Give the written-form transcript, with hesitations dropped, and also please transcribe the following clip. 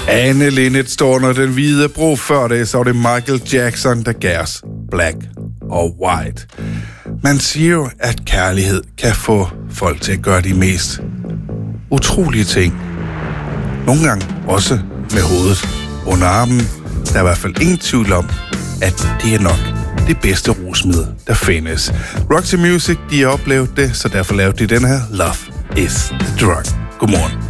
Anne Linnet står under den hvide bro. Før det, så var det Michael Jackson, der gav os Black og White. Man siger jo, at kærlighed kan få folk til at gøre de mest utrolige ting. Nogle gange også med hovedet under armen. Der er i hvert fald ingen tvivl om, at det er nok det bedste rusmiddel, der findes. Roxy Music, de har oplevet det, så derfor lavede de den her Love is the Drug. Godmorgen.